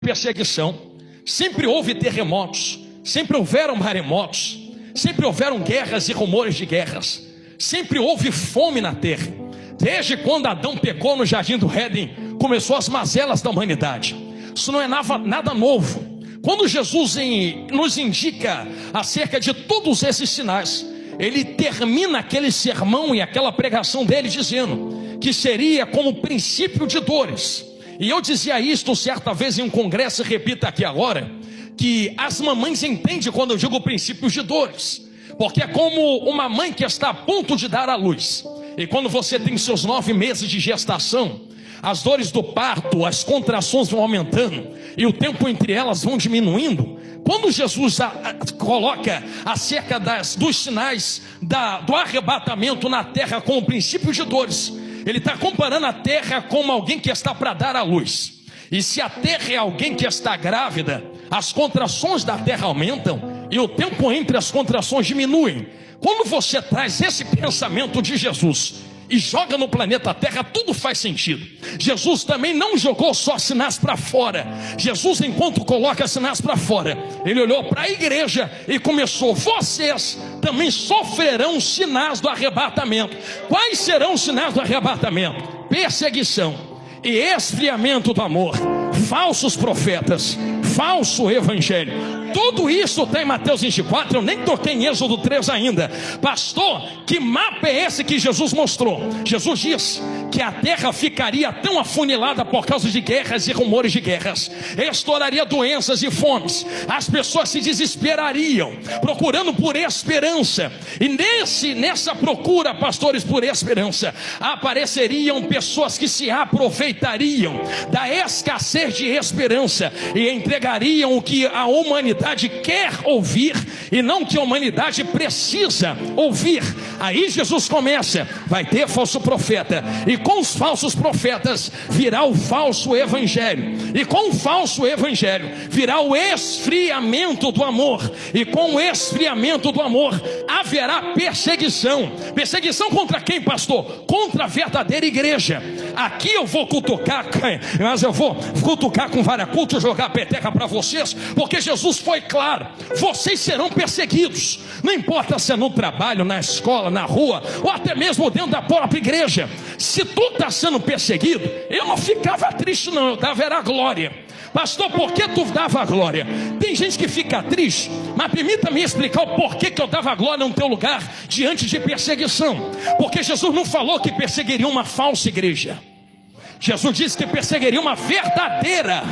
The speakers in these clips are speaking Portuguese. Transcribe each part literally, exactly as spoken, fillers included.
perseguição, sempre houve terremotos, sempre houveram maremotos, sempre houveram guerras e rumores de guerras, sempre houve fome na terra. Desde quando Adão pecou no jardim do Éden, começou as mazelas da humanidade. Isso não é nada, nada novo. Quando Jesus em, nos indica acerca de todos esses sinais, ele termina aquele sermão e aquela pregação dele dizendo que seria como princípio de dores. E eu dizia isto certa vez em um congresso, e repito aqui agora, que as mamães entendem quando eu digo princípios de dores, porque é como uma mãe que está a ponto de dar à luz, e quando você tem seus nove meses de gestação, as dores do parto, as contrações vão aumentando, e o tempo entre elas vão diminuindo. Quando Jesus a, a, coloca acerca das, dos sinais da, do arrebatamento na terra com o princípio de dores, ele está comparando a terra como alguém que está para dar à luz. E se a terra é alguém que está grávida, as contrações da terra aumentam e o tempo entre as contrações diminuem. Quando você traz esse pensamento de Jesus e joga no planeta Terra, tudo faz sentido. Jesus também não jogou só sinais para fora. Jesus, enquanto coloca sinais para fora, ele olhou para a igreja e começou: vocês também sofrerão sinais do arrebatamento. Quais serão os sinais do arrebatamento? Perseguição e esfriamento do amor, falsos profetas, falso evangelho. Tudo isso tem em Mateus vinte e quatro, eu nem toquei em Êxodo três ainda. Pastor, que mapa é esse que Jesus mostrou? Jesus diz que a terra ficaria tão afunilada por causa de guerras e rumores de guerras, estouraria doenças e fomes, as pessoas se desesperariam, procurando por esperança, e nesse, nessa procura, pastores, por esperança, apareceriam pessoas que se aproveitariam da escassez de esperança e entregariam o que a humanidade quer ouvir e não o que a humanidade precisa ouvir. Aí Jesus começa: vai ter falso profeta, e com os falsos profetas virá o falso evangelho, e com o falso evangelho virá o esfriamento do amor, e com o esfriamento do amor haverá perseguição. Perseguição contra quem, pastor? Contra a verdadeira igreja. Aqui eu vou cutucar, mas eu vou cutucar com vara-culto, jogar a peteca para vocês, porque Jesus foi claro: vocês serão perseguidos, não importa se é no trabalho, na escola, na rua, ou até mesmo dentro da própria igreja. Se tu está sendo perseguido, eu não ficava triste não, eu dava era glória. Pastor, por que tu dava glória? Tem gente que fica triste, mas permita-me explicar o porquê que eu dava glória no teu lugar diante de perseguição. Porque Jesus não falou que perseguiria uma falsa igreja. Jesus disse que perseguiria uma verdadeira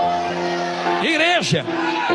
igreja.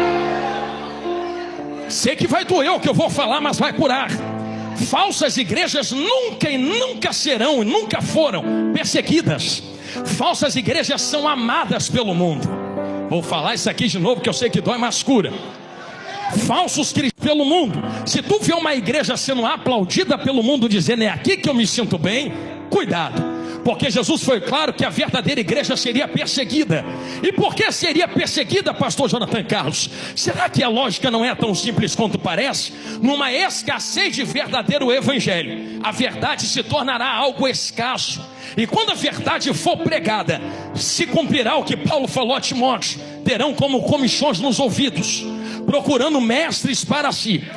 Sei que vai doer o que eu vou falar, mas vai curar. Falsas igrejas nunca e nunca serão e nunca foram perseguidas. Falsas igrejas são amadas pelo mundo. Vou falar isso aqui de novo, que eu sei que dói, mas cura. Falsos cristãos pelo mundo. Se tu vê uma igreja sendo aplaudida pelo mundo, dizendo é aqui que eu me sinto bem, cuidado. Porque Jesus foi claro que a verdadeira igreja seria perseguida. E por que seria perseguida, pastor Jonathan Carlos? Será que a lógica não é tão simples quanto parece? Numa escassez de verdadeiro evangelho, a verdade se tornará algo escasso. E quando a verdade for pregada, se cumprirá o que Paulo falou a Timóteo: terão como comichões nos ouvidos, procurando mestres para si.